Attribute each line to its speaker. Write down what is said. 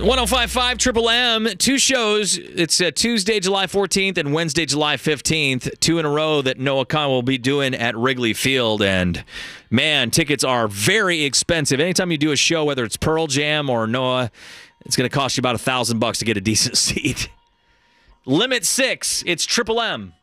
Speaker 1: 1055 Triple M, two shows. It's Tuesday, July 14th and Wednesday, July 15th. Two in a row that Noah Khan will be doing at Wrigley Field. And, man, tickets are very expensive. Anytime you do a show, whether it's Pearl Jam or Noah, it's going to cost you about $1,000 to get a decent seat. Limit 6. It's Triple M.